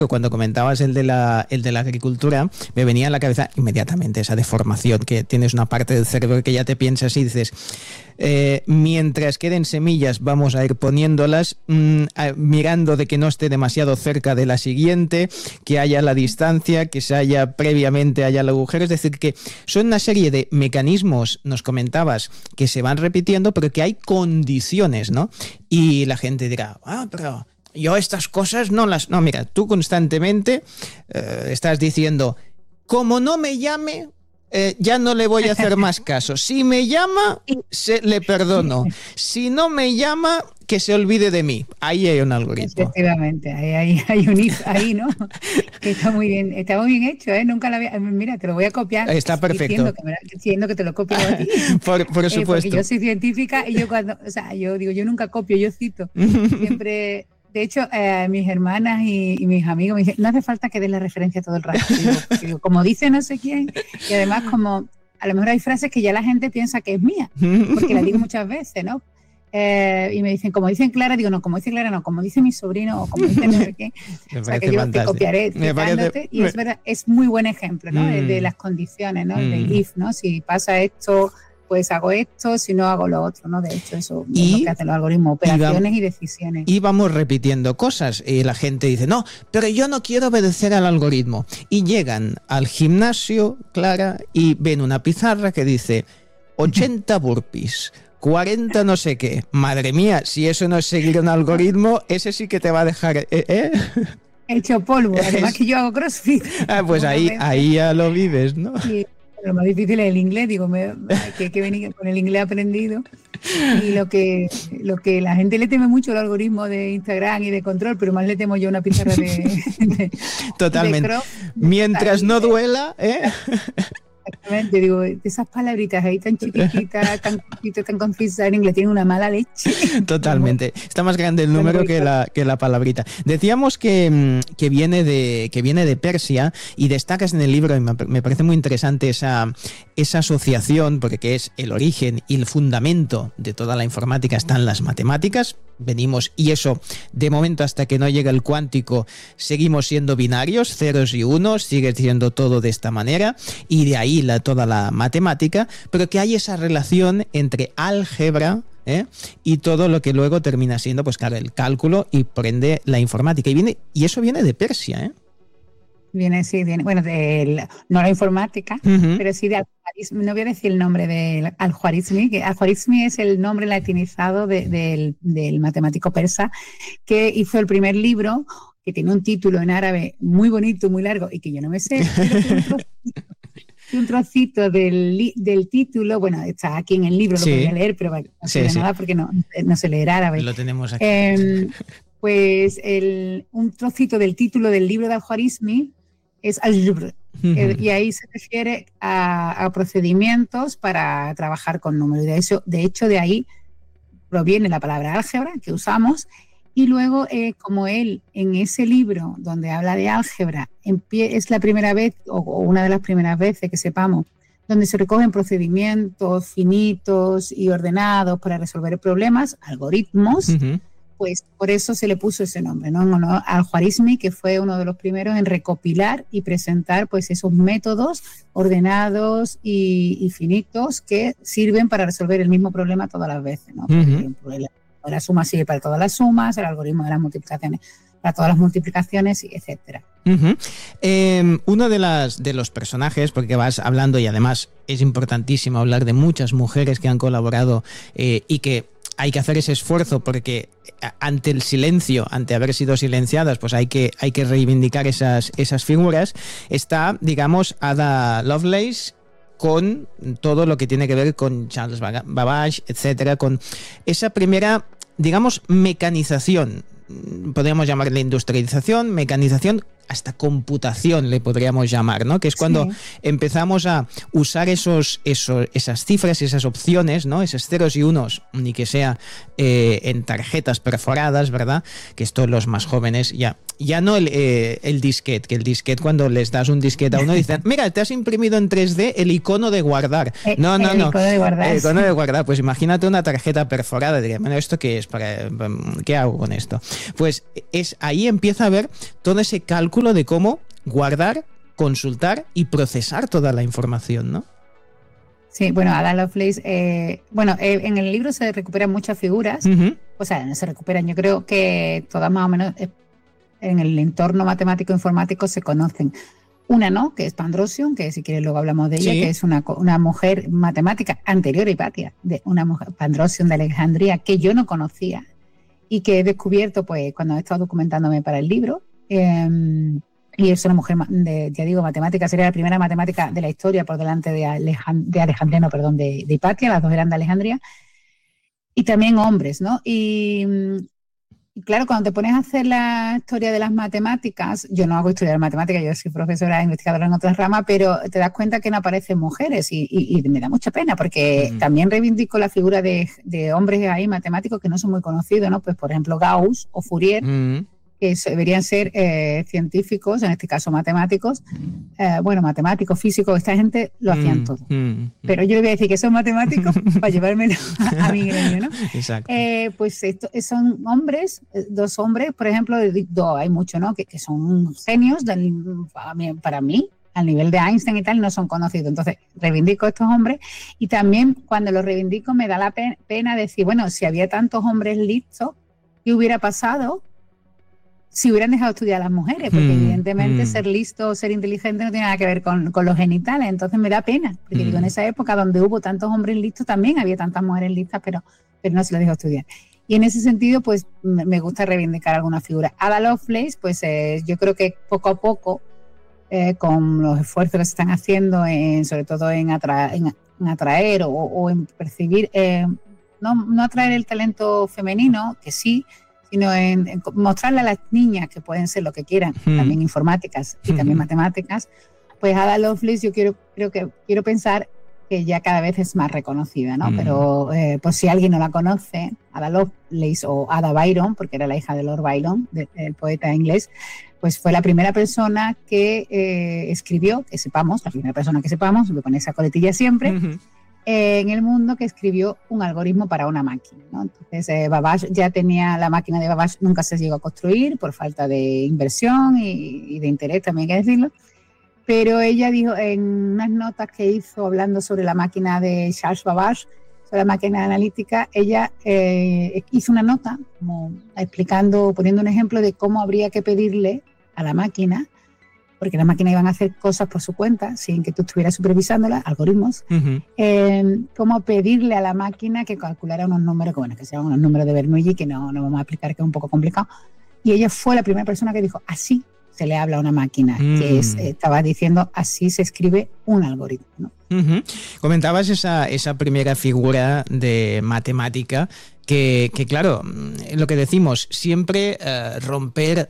Cuando comentabas el de la agricultura, me venía a la cabeza inmediatamente esa deformación, que tienes una parte del cerebro que ya te piensas y dices, mientras queden semillas vamos a ir poniéndolas, mirando de que no esté demasiado cerca de la siguiente, que haya la distancia, que se haya previamente haya el agujero. Es decir, que son una serie de mecanismos, nos comentabas, que se van repitiendo, pero que hay condiciones, ¿no? Y la gente dirá, pero yo estas cosas no las... No, mira, tú constantemente estás diciendo, como no me llame, ya no le voy a hacer más caso. Si me llama, le perdono. Si no me llama, que se olvide de mí. Ahí hay un algoritmo. Efectivamente, hay un if ahí, ¿no? Que está muy bien hecho, ¿eh? Nunca la había... Mira, te lo voy a copiar. Está perfecto. Diciendo que te lo copio a ti. Por supuesto. Porque yo soy científica y yo digo, yo nunca copio, yo cito. Siempre... De hecho, mis hermanas y mis amigos me dicen, no hace falta que des la referencia todo el rato. Digo, como dice no sé quién, y además como a lo mejor hay frases que ya la gente piensa que es mía, porque la digo muchas veces, ¿no? Y me dicen, como dicen Clara, digo, no, como dice Clara, no, como dice mi sobrino, o como dice no sé qué. O sea, que yo te copiaré citándote, y es verdad, es muy buen ejemplo, ¿no? El de las condiciones, ¿no? El del if, ¿no? Si pasa esto, pues hago esto, si no hago lo otro, ¿no? De hecho, eso es lo que hacen los algoritmos, operaciones y decisiones. Y vamos repitiendo cosas. Y la gente dice, no, pero yo no quiero obedecer al algoritmo. Y llegan al gimnasio, Clara, y ven una pizarra que dice 80 burpees, 40 no sé qué. Madre mía, si eso no es seguir un algoritmo, ese sí que te va a dejar... Hecho polvo, además que yo hago CrossFit. Pues ahí ya lo vives, ¿no? Sí. Lo más difícil es el inglés, digo, que venir con el inglés aprendido. Y lo que la gente le teme mucho el algoritmo de Instagram y de control, pero más le temo yo una pizarra de totalmente. De mientras no duela, Exactamente, digo, de esas palabritas ahí tan chiquititas, tan concisas en inglés, tienen una mala leche. Totalmente. Está más grande el número que la palabrita. Decíamos que viene de Persia, y destacas en el libro, y me parece muy interesante esa asociación, porque que es el origen y el fundamento de toda la informática están las matemáticas. Venimos, y eso, de momento, hasta que no llega el cuántico, seguimos siendo binarios, ceros y unos, sigue siendo todo de esta manera, y de ahí toda la matemática, pero que hay esa relación entre álgebra y todo lo que luego termina siendo, pues claro, el cálculo, y por ende la informática. Y eso viene de Persia, Viene, bueno, no la informática, pero sí de Al-Khwarizmi. No voy a decir el nombre de Al-Khwarizmi, que Al-Khwarizmi es el nombre latinizado del matemático persa, que hizo el primer libro, que tiene un título en árabe muy bonito, muy largo, y que yo no me sé, pero un trocito del título, bueno, está aquí en el libro, lo podría leer, pero no sé nada porque no sé leer árabe. Lo tenemos aquí. Pues un trocito del título del libro de Al-Khwarizmi es Al-Jubr, y ahí se refiere a procedimientos para trabajar con números. De hecho, de ahí proviene la palabra álgebra que usamos, y luego, como él en ese libro donde habla de álgebra, es la primera vez, o una de las primeras veces que sepamos, donde se recogen procedimientos finitos y ordenados para resolver problemas, algoritmos, pues por eso se le puso ese nombre, ¿no? Al-Khwarizmi, que fue uno de los primeros en recopilar y presentar pues esos métodos ordenados y finitos que sirven para resolver el mismo problema todas las veces, ¿no? Por ejemplo, la suma sirve para todas las sumas, el algoritmo de las multiplicaciones para todas las multiplicaciones, etcétera. Uno de los personajes, porque vas hablando, y además es importantísimo hablar de muchas mujeres que han colaborado y que hay que hacer ese esfuerzo, porque ante el silencio, ante haber sido silenciadas, pues hay que reivindicar esas figuras. Está, digamos, Ada Lovelace, con todo lo que tiene que ver con Charles Babbage, etcétera, con esa primera, digamos, mecanización, podríamos llamarle industrialización, mecanización, hasta computación le podríamos llamar, ¿no? Que es cuando empezamos a usar esas cifras y esas opciones, ¿no? Esos ceros y unos, ni que sea en tarjetas perforadas, ¿verdad? Que esto los más jóvenes ya no el disquete, que el disquete cuando les das un disquete a uno dicen, mira, te has imprimido en 3D el icono de guardar. No. El icono de guardar. El icono de guardar. Pues imagínate una tarjeta perforada. Diría, bueno, ¿esto qué es? ¿Qué hago con esto? Pues ahí empieza a ver todo ese cálculo de cómo guardar, consultar y procesar toda la información, ¿no? Sí, bueno, Ada Lovelace, en el libro se recuperan muchas figuras, o sea, no se recuperan, yo creo que todas más o menos en el entorno matemático informático se conocen. Una, ¿no?, que es Pandrosion, que si quieres luego hablamos de ella, que es una mujer matemática anterior a Hipatia, una mujer, Pandrosion de Alejandría, que yo no conocía y que he descubierto pues cuando he estado documentándome para el libro. Y es una mujer, ya digo, matemática, sería la primera matemática de la historia por delante de Hipatia, las dos eran de Alejandría, y también hombres, ¿no? Y claro, cuando te pones a hacer la historia de las matemáticas, yo no hago historia de matemáticas, yo soy profesora investigadora en otras ramas, pero te das cuenta que no aparecen mujeres y me da mucha pena porque también reivindico la figura de hombres ahí matemáticos que no son muy conocidos, ¿no? Pues por ejemplo Gauss o Fourier, que deberían ser científicos, en este caso matemáticos, matemáticos, físicos, esta gente lo hacían todo. Pero yo le voy a decir que son matemáticos para llevármelo a mi gremio, ¿no? Exacto. Pues son hombres, dos hombres, por ejemplo, hay muchos, ¿no? Que son genios, para mí, al nivel de Einstein y tal, no son conocidos. Entonces, reivindico a estos hombres y también cuando los reivindico me da la pena decir, bueno, si había tantos hombres listos, ¿qué hubiera pasado si hubieran dejado estudiar a las mujeres? Porque evidentemente ser listo o ser inteligente no tiene nada que ver con los genitales. Entonces me da pena, porque digo, en esa época donde hubo tantos hombres listos también había tantas mujeres listas, pero no se les dejó estudiar. Y en ese sentido, pues me gusta reivindicar alguna figura. Ada Lovelace, pues yo creo que poco a poco, con los esfuerzos que se están haciendo, sobre todo en atraer o en percibir, no atraer el talento femenino, que sí, sino en mostrarle a las niñas que pueden ser lo que quieran, también informáticas y también matemáticas, pues Ada Lovelace quiero pensar que ya cada vez es más reconocida, ¿no? Pero pues si alguien no la conoce, Ada Lovelace o Ada Byron, porque era la hija de Lord Byron, el poeta inglés, pues fue la primera persona que escribió, la primera persona que sepamos, me pone esa coletilla siempre, en el mundo, que escribió un algoritmo para una máquina, ¿no? Entonces Babbage ya tenía, la máquina de Babbage nunca se llegó a construir por falta de inversión y de interés, también hay que decirlo, pero ella dijo en unas notas que hizo hablando sobre la máquina de Charles Babbage, sobre la máquina analítica, ella hizo una nota como poniendo un ejemplo de cómo habría que pedirle a la máquina, porque las máquinas iban a hacer cosas por su cuenta sin que tú estuvieras supervisándolas, algoritmos, cómo pedirle a la máquina que calculara unos números, que sean unos números de Bernoulli, que no vamos a explicar, que es un poco complicado. Y ella fue la primera persona que dijo, así se le habla a una máquina, que estaba diciendo, así se escribe un algoritmo, ¿no? Comentabas esa primera figura de matemática que claro, lo que decimos, siempre romper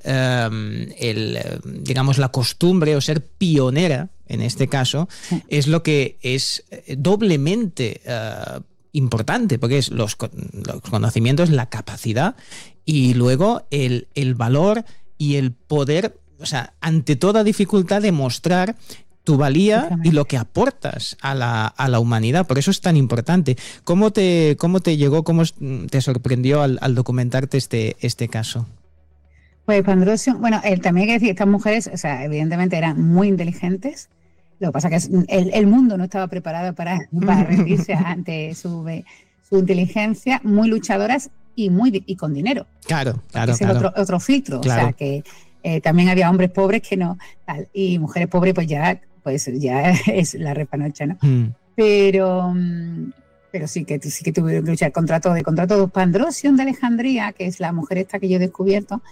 digamos, la costumbre o ser pionera, en este caso, es lo que es doblemente importante, porque es los conocimientos, la capacidad y luego el valor y el poder, o sea, ante toda dificultad, demostrar tu valía y lo que aportas a la humanidad. Por eso es tan importante. ¿Cómo te llegó, cómo te sorprendió al documentarte este caso? Pues Pandrosion, también hay que decir que estas mujeres, o sea, evidentemente eran muy inteligentes. Lo que pasa es que el mundo no estaba preparado para rendirse ante su inteligencia, muy luchadoras y con dinero. Claro. Ese es otro filtro. Claro. O sea, que también había hombres pobres que no, tal, y mujeres pobres pues ya es la repanocha, ¿no? Pero sí que tuvieron que luchar contra todo y contra todo. Pandrosion de Alejandría, que es la mujer esta que yo he descubierto,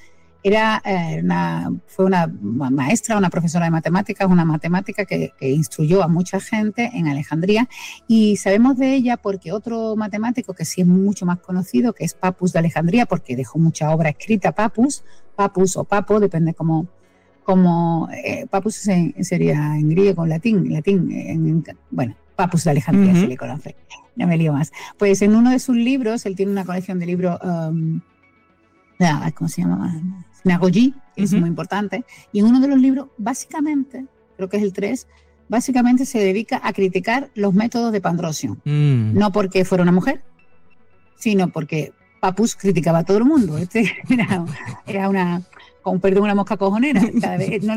fue una maestra, una profesora de matemáticas, una matemática que instruyó a mucha gente en Alejandría, y sabemos de ella porque otro matemático que sí es mucho más conocido, que es Pappus de Alejandría, porque dejó mucha obra escrita, Pappus o Papo, depende cómo como Papus sería en griego, latín, bueno, Papus de Alejandría se le conoce, no me lío más. Pues en uno de sus libros, él tiene una colección de libros, ¿cómo se llama? Sinagogi, que es muy importante, y en uno de los libros, básicamente, creo que es el 3, básicamente se dedica a criticar los métodos de Pandrosio, no porque fuera una mujer, sino porque Papus criticaba a todo el mundo. Era una, con perdón, una mosca cojonera. Cada vez no